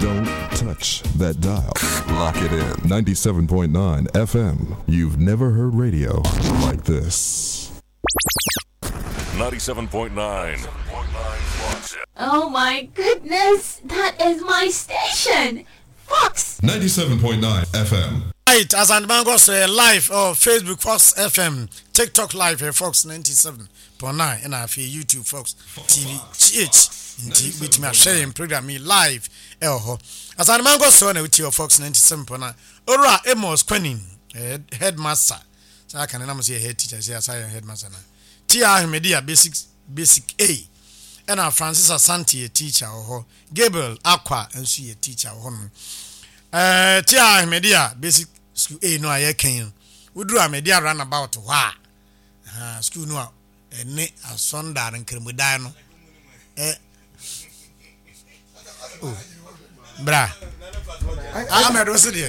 Don't touch that dial. Lock it in. 97.9 FM. You've never heard radio like this. 97.9. Oh my goodness, that is my station. Fox 97.9 FM. Right, as Mango say live or Facebook Fox FM, TikTok live Fox 97.9 and our YouTube Fox TV GH. Which me sharing program me live as Mango so na with your Fox 97.9. Ora Amos Quenin headmaster. So I can say head teacher say as I headmaster na. Tia Media basic A. And our Francis Asante a teacher or Gabriel Aqua and she a teacher or Tia Media basic school A no I can. We do a media runabout wa school no ne a sonda and Kremudano bra I'm a Rosidi.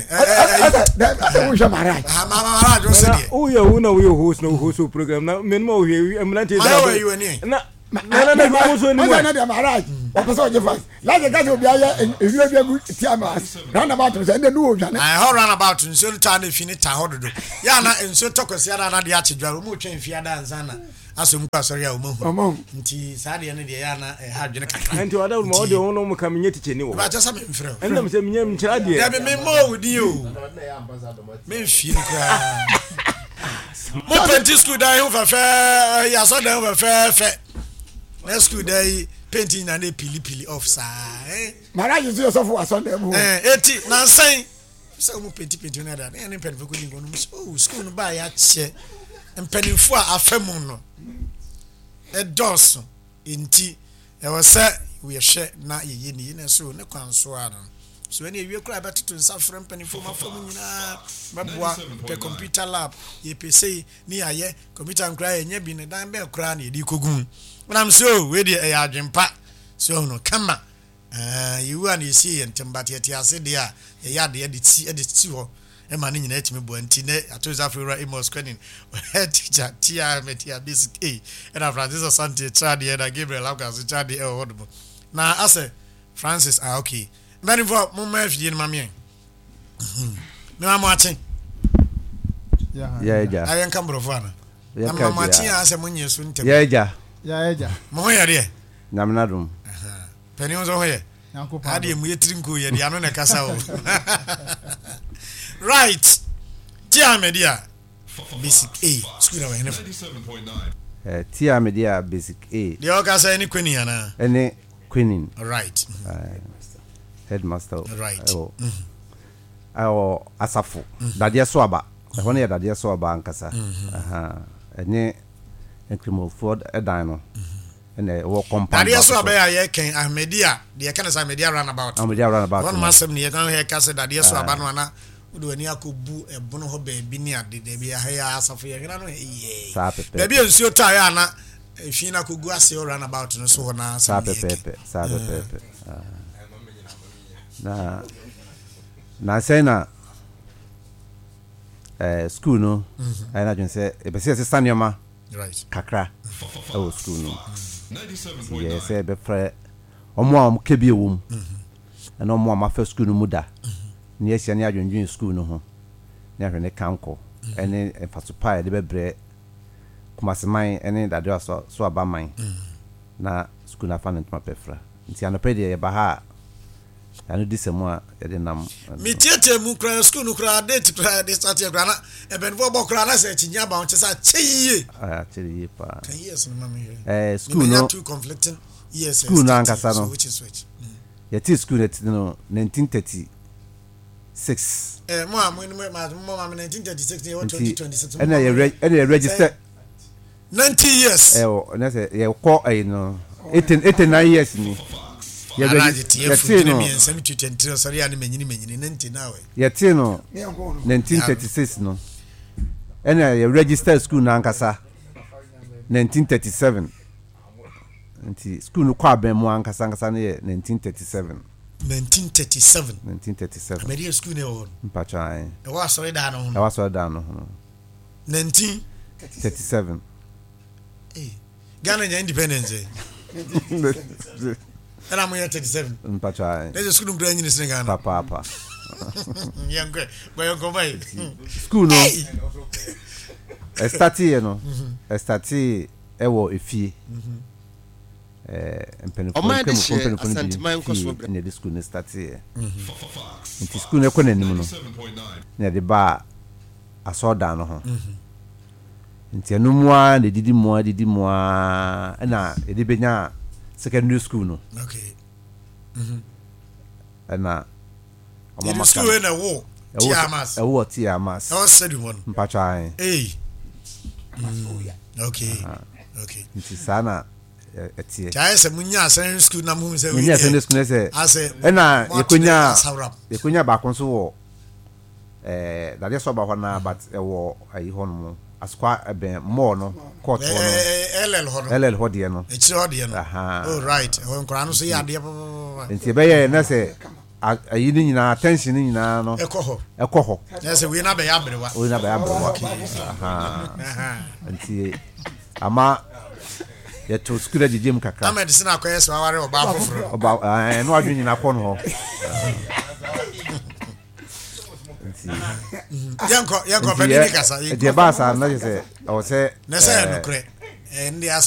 Oh, yeah, who know we host no host program now. Men more here, I'm not here. No, also in the marriage. Opposite your face. Like a guy will be a good Tiamas. Runabout and the new. I run about in so time if you need to hold it. Yana and so talk us Yana the Archidra, much in Fiada and Zana. Asum Passoria, Nti Sadi and Diana had and to other more the owner coming yet to you. But just something from and I'm saying, Chadi, there be more with you. Men feel more plenty school die over fair. Yes, I don't over fair. Next school day painting and a pili off side. Marriage is yourself for a Sunday. 80 now saying so painting that any pen for good. Oh, school by a chair and penny for a femono. A doss in tea. There was said we are share not ye and so no consuano. So any you cry better to suffer penny for my family. The computer lab, ye say near ye, computer and cry and ye been a dime bell cranny, the cocoon. When I'm so ready, a jumpa. So no, come on. You and you see and Timbati at Yasedia, a yard the edit two. A man in it me buentine, I told Zafira Amos Quenin, head teacher, Tia Metia Basic A, and after this Asante Chadi and I gave a Laukas Chadi audible. Now, I say, Francis, okay. Many for Mumma in Mammy. No, I'm watching. Yeah, I am Cambrofana. I'm Martina as a moon soon. Yeah. Moya dear. Namanadum. Penny was over here. How do you meeting ya the Anona Casao? Right. Tia Media Basic A. School of 97.9. Tia Media Basic A. The Ocasa any Quiniana. Any Queening. Right. Headmaster. Right. Oh, Asafu. Dadia Swaba. The one year Dadia Swaba and Casa. Any increment Ford a dino. And a walk compound. Dadia Swaba, I can Ahmedia. The Akanas Media runabout. Media runabout. One mass of near Gun Casa Dadia Swabana. Do any akubu a bono binia did they be a hair as of a baby and so Tayana if you could go as you run about and so on. Sabe na say na school no I na say e be say Sanyama right kakra e school no 97.9 yes e be frɛ omo am kebi ewum and omo am afɛ school no muda ni esia ni adwendwen school no ho ni ahwe ne kanko ene emfasopa de bebre kumaseman ene dade so abaman na school na fanent ma pefra nti anopɛ de ye ba ha anu disemu a ye de nam mi tietie mu kra school no kra date kra de start ye kra na e ben fo bo kra na se chinya ba on chesa cheye cheye pa yes no mama school no two conflicting yes school na ankasa no which is which ye ti school net no 1936 mo 1936 ye 2026 and you register 90 years na say ye call no 89 years ni ye register no 1923 sorry ani menyini 90 now ye ti no 1936 no and you register school na ankasa 1937 nti school no kwa ben mo ankasa na ye 1937 Media school no mpacha e wa sorry da no 1937 Ghana independence and I'm 37 mpacha there's a school no grant in Senegal papa young boy go by school no start here no start e wo efie empenifo ne de school ne start here nti school ne kɔ nanim no ne de ba asoda no ho nti anumwa ne didi moa na e de benya secondary school no okay na the school na wo Tiamas wo Tiamas I said you one mpacha okay nti sana etie ja se munya secondary school na mu se munya secondary school se na yekonya ba konso wo dade so ba ho na but wo ayi ho no askwa ben more no court ho no LL ho de no it's ho de no oh right won kra no so ya de nti be ye na se ayi ni nyina attention ni nyina no ekoho na se we na be ya brewa nti ama ya to school ajijem kakra na medicine akoye so aware oba afoforo oba no adwin nyina kɔ no ho yanko beni kasa de ba sa na je se o se na se no kre ndi